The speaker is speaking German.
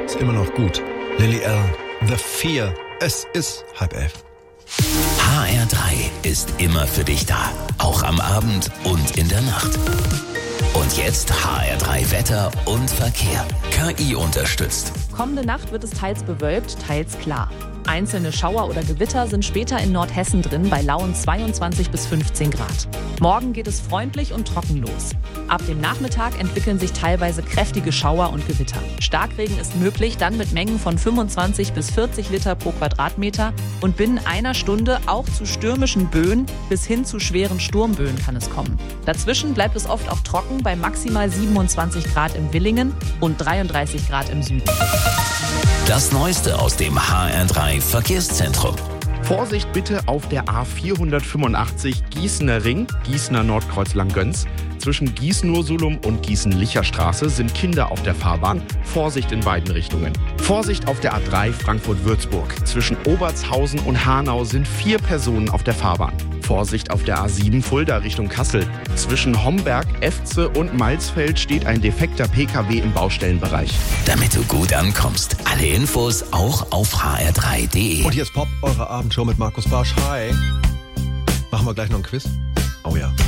Ist immer noch gut. Lily Allen, The Fear. Es ist 10:30. HR3 ist immer für dich da. Auch am Abend und in der Nacht. Und jetzt HR3 Wetter und Verkehr. KI unterstützt. Kommende Nacht wird es teils bewölkt, teils klar. Einzelne Schauer oder Gewitter sind später in Nordhessen drin bei lauen 22 bis 15 Grad. Morgen geht es freundlich und trocken los. Ab dem Nachmittag entwickeln sich teilweise kräftige Schauer und Gewitter. Starkregen ist möglich, dann mit Mengen von 25 bis 40 Liter pro Quadratmeter. Und binnen einer Stunde auch zu stürmischen Böen bis hin zu schweren Sturmböen kann es kommen. Dazwischen bleibt es oft auch trocken bei maximal 27 Grad im Willingen und 33 Grad im Süden. Das Neueste aus dem HR3 Verkehrszentrum. Vorsicht bitte auf der A485 Gießener Ring, Gießener Nordkreuz Langgöns. Zwischen Gießen-Ursulum und Gießen-Licher-Straße sind Kinder auf der Fahrbahn. Vorsicht in beiden Richtungen. Vorsicht auf der A3 Frankfurt-Würzburg. Zwischen Obertshausen und Hanau sind 4 Personen auf der Fahrbahn. Vorsicht auf der A7 Fulda Richtung Kassel. Zwischen Homberg, Efze und Malsfeld steht ein defekter PKW im Baustellenbereich. Damit du gut ankommst. Alle Infos auch auf hr3.de. Und jetzt Pop, eure Abendshow mit Markus Barsch. Hi. Machen wir gleich noch ein Quiz? Oh ja.